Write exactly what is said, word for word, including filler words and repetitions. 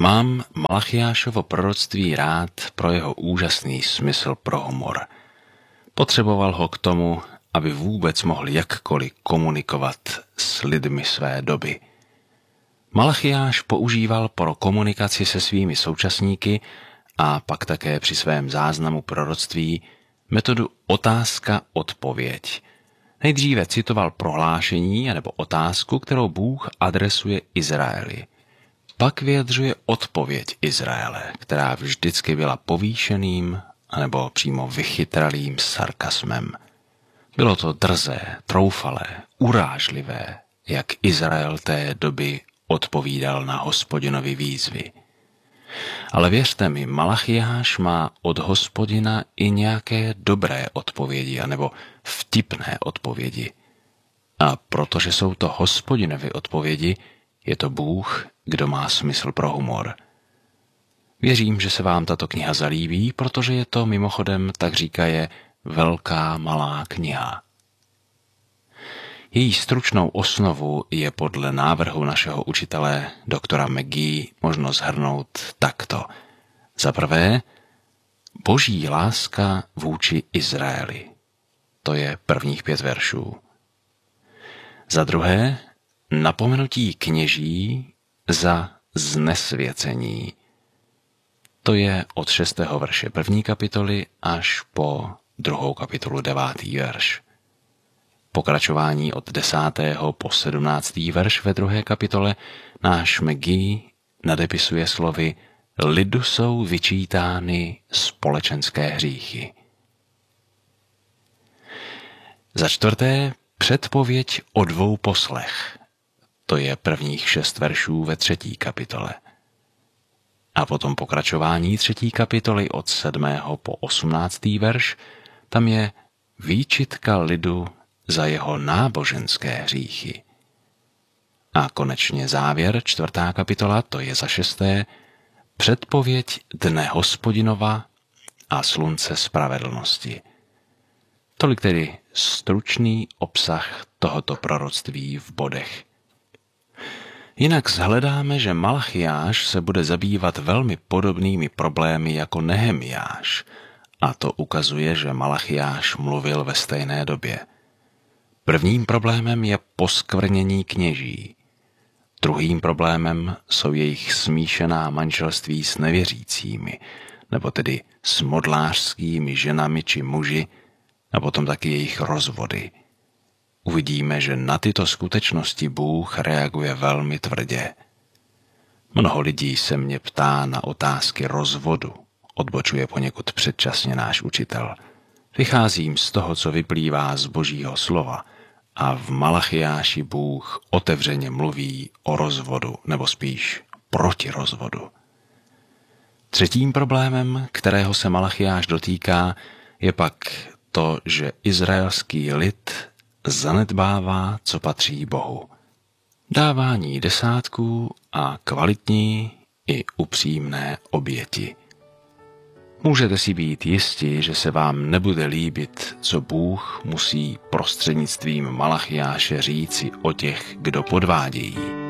Mám Malachiášovo proroctví rád pro jeho úžasný smysl pro humor. Potřeboval ho k tomu, aby vůbec mohl jakkoliv komunikovat s lidmi své doby. Malachiáš používal pro komunikaci se svými současníky a pak také při svém záznamu proroctví metodu otázka-odpověď. Nejdříve citoval prohlášení nebo otázku, kterou Bůh adresuje Izraeli. Pak vyjadřuje odpověď Izraele, která vždycky byla povýšeným anebo přímo vychytralým sarkasmem. Bylo to drzé, troufalé, urážlivé, jak Izrael té doby odpovídal na Hospodinovi výzvy. Ale věřte mi, Malachiáš má od Hospodina i nějaké dobré odpovědi, anebo vtipné odpovědi. A protože jsou to Hospodinovy odpovědi, je to Bůh, kdo má smysl pro humor. Věřím, že se vám tato kniha zalíbí, protože je to mimochodem, tak říkaje, velká malá kniha. Její stručnou osnovu je podle návrhu našeho učitele doktora McGee možno shrnout takto. Za prvé, boží láska vůči Izraeli. To je prvních pět veršů. Za druhé, napomenutí kněží za znesvěcení. To je od šestého verše první kapitoly až po druhou kapitolu devátý verš. Pokračování od desátého po sedmnáctý verš ve druhé kapitole náš McGee nadepisuje slovy lidu jsou vyčítány společenské hříchy. Za čtvrté, předpověď o dvou poslech. To je prvních šest veršů ve třetí kapitole. A potom pokračování třetí kapitoly od sedmého po osmnáctý verš, tam je výčitka lidu za jeho náboženské hříchy. A konečně závěr, čtvrtá kapitola, to je za šesté, předpověď dne Hospodinova a slunce spravedlnosti. Tolik tedy stručný obsah tohoto proroctví v bodech. Jinak shledáme, že Malachiáš se bude zabývat velmi podobnými problémy jako Nehemiáš, a to ukazuje, že Malachiáš mluvil ve stejné době. Prvním problémem je poskvrnění kněží. Druhým problémem jsou jejich smíšená manželství s nevěřícími, nebo tedy s modlářskými ženami či muži, a potom taky jejich rozvody. Uvidíme, že na tyto skutečnosti Bůh reaguje velmi tvrdě. Mnoho lidí se mě ptá na otázky rozvodu, odbočuje poněkud předčasně náš učitel. Vycházím z toho, co vyplývá z Božího slova, a v Malachiáši Bůh otevřeně mluví o rozvodu, nebo spíš proti rozvodu. Třetím problémem, kterého se Malachiáš dotýká, je pak to, že izraelský lid zanedbává, co patří Bohu. Dávání desátků a kvalitní i upřímné oběti. Můžete si být jisti, že se vám nebude líbit, co Bůh musí prostřednictvím Malachiáše říci o těch, kdo podvádějí.